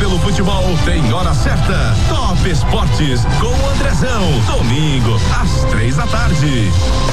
pelo futebol tem hora certa. Top Esportes com o Andrezão. Domingo, às 3 da tarde.